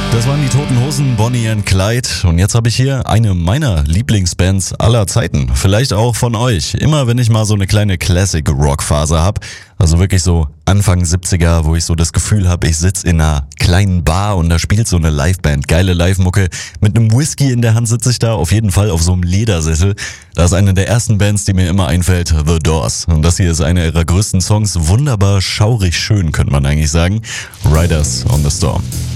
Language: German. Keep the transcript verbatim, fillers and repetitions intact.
Das waren die Toten Hosen, Bonnie and Clyde. Und jetzt habe ich hier eine meiner Lieblingsbands aller Zeiten. Vielleicht auch von euch. Immer wenn ich mal so eine kleine Classic-Rock-Phase habe, also wirklich so Anfang siebziger, wo ich so das Gefühl habe, ich sitze in einer kleinen Bar und da spielt so eine Liveband, geile Live-Mucke. Mit einem Whisky in der Hand sitze ich da, auf jeden Fall auf so einem Ledersessel. Das ist eine der ersten Bands, die mir immer einfällt, The Doors. Und das hier ist einer ihrer größten Songs. Wunderbar schaurig schön, könnte man eigentlich sagen. Riders on the Storm.